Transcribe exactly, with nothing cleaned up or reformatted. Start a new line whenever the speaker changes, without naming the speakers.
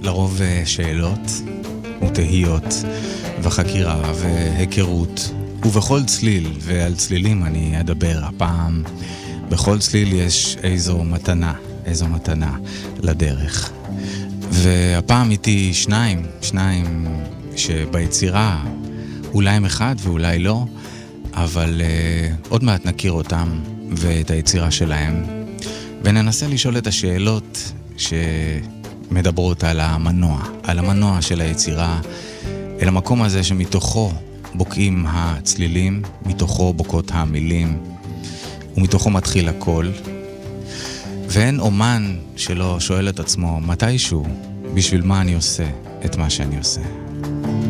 לרוב שאלות ותהיות וחקירה והיכרות, ובכל צליל, ועל צלילים אני אדבר הפעם, בכל צליל יש איזו מתנה, איזו מתנה לדרך. והפעם איתי שניים, שניים שביצירה אולי הם אחד ואולי לא, אבל uh, עוד מעט נכיר אותם ואת היצירה שלהם, וננסה לשאול את השאלות שמדברות על המנוע, על המנוע של היצירה, אל המקום הזה שמתוכו בוקעים הצלילים, מתוכו בוקעות המילים, ומתוכו מתחיל הכל. ואין אומן שלא שואל את עצמו מתישהו, בשביל מה אני עושה את מה שאני עושה.